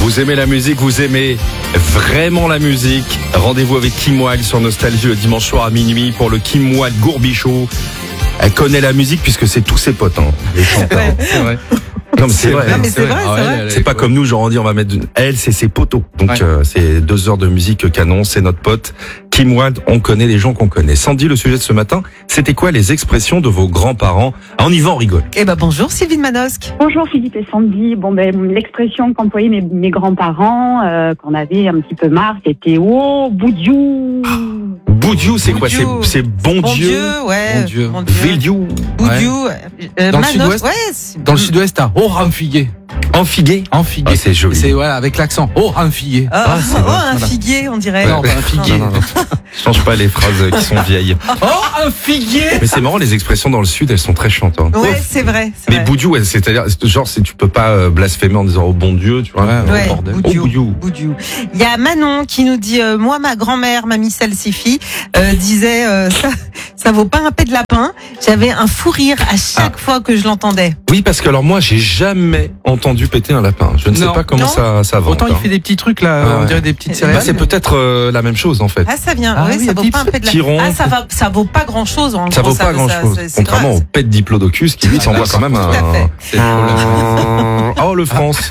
Vous aimez la musique, vous aimez vraiment la musique. Rendez-vous avec Kim Wilde sur Nostalgie le dimanche soir à minuit pour le Kim Wilde Gourbichot. Elle connaît la musique puisque c'est tous ses potes, les chanteurs. Ouais, c'est vrai. Non mais c'est vrai. Non, mais c'est vrai, c'est vrai. C'est pas comme nous, genre on dit on va mettre elle, c'est ses potos. Donc Ouais. c'est 2 heures de musique canon, c'est notre pote Kim Wilde, on connaît les gens qu'on connaît. Sandy, le sujet de ce matin, c'était quoi les expressions de vos grands-parents? On y va, on rigole. Eh ben bonjour Sylvie de Manosque. Bonjour Philippe et Sandy. L'expression qu'employaient mes grands-parents, qu'on avait un petit peu marre, c'était oh boudiou. Boudiou, c'est quoi? Boudiou. C'est bon Dieu. Ouais. Bon Dieu. Bon Dieu. Vildiou. Boudiou. Dans le Manosque, sud-ouest, ouais. Dans le sud-ouest, t'as oh ramfigué. Enfigué. Enfigué. Ah, c'est joli. C'est voilà, avec l'accent. Oh ramfigué. Ah, c'est oh, vrai. un figuier, on dirait. Non, pas un figuier. Non. Change pas les phrases qui sont vieilles. Oh un figuier. Mais c'est marrant, les expressions dans le sud, elles sont très chantantes. Ouais, c'est vrai. c'est Mais vrai. boudiou, ouais, c'est-à-dire, genre, tu peux pas blasphémer en disant oh bon Dieu, tu vois. Ouais, bordel. boudiou. Oh boudiou. Boudiou. Il y a Manon qui nous dit moi ma grand-mère mamie Salsifi disait ça vaut pas un pet de lapin. J'avais un fou rire à chaque fois que je l'entendais. Oui, parce que alors moi, j'ai jamais entendu péter un lapin. Je ne sais Non. pas comment Non. ça va. Autant il encore. fait des petits trucs là, Ah on ouais. dirait des petites Bah, céréales. C'est peut-être la même chose en fait. Ah ça vient. Ah ouais, oui, ça un vaut petit pas un pet de lapin. petit rond. Ah ça vaut pas grand-chose en Ça gros, vaut pas grand-chose. c'est Contrairement grave. au pet diplodocus qui lui s'envoie quand même Tout à fait. un. C'est drôle. Oh le France.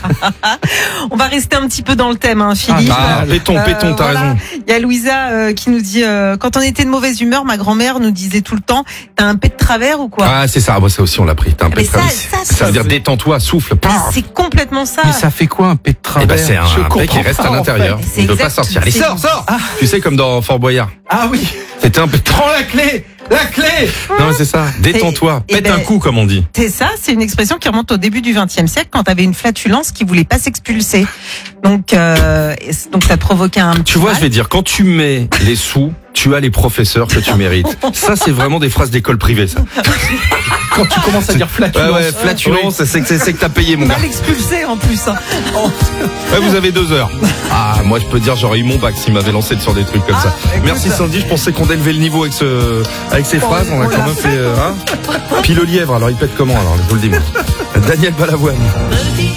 On va rester un petit peu dans le thème, hein, Philippe. Ah, péton, t'as Voilà. raison. Il y a Louisa qui nous dit quand on était de mauvaise humeur, ma grand-mère nous disait tout le temps t'as un pet de travers ou quoi? Ah c'est ça, ça aussi on l'a pris. T'as un Mais pet de travers. Ça veut dire détends-toi, souffle. Mais c'est complètement ça. Mais ça fait quoi un pet de Eh travers? ben c'est Je un pet qui comprends reste pas, à en l'intérieur. fait. Il ne peut pas C'est sortir. Allez, exact. sors. Tu sais comme dans Fort Boyard. Ah oui. C'était un pet. Prends la clé. La clé. Non mais c'est ça. Détends-toi. Et Pète ben- un coup comme on dit. C'est ça, c'est une expression qui remonte au début du XXe siècle quand t'avais une flatulence qui voulait pas s'expulser. Donc ça te provoquait un petit Tu vois, mal. je vais dire, quand tu mets les sous, tu as les professeurs que tu mérites. Ça, c'est vraiment des phrases d'école privée, ça. Quand tu commences à dire flatulence. Ouais, flatulence, c'est que t'as payé, mon gars. Mal expulsé en plus. Hein. Ouais, vous avez 2 heures. Ah, moi, je peux dire, j'aurais eu mon bac s'il m'avait lancé sur des trucs comme ça. écoute. Merci Sandy, je pensais qu'on élevait le niveau avec ces phrases. On a quand même fait, Puis le lièvre, alors il pète comment, alors, je vous le dis, moi. Daniel Balavoine.